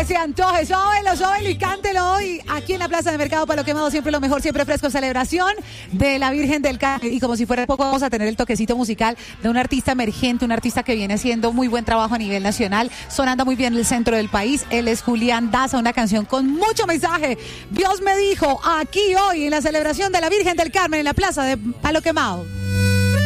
se antoje, sóbelo y cántelo hoy aquí en la Plaza de Mercado Palo Quemado, siempre lo mejor, siempre fresco, celebración de la Virgen del Carmen. Y como si fuera poco, vamos a tener el toquecito musical de un artista emergente, un artista que viene haciendo muy buen trabajo a nivel nacional, sonando muy bien en el centro del país. Él es Julián Daza, una canción con mucho mensaje. Dios me dijo, aquí hoy en la celebración de la Virgen del Carmen en la Plaza de Palo Quemado.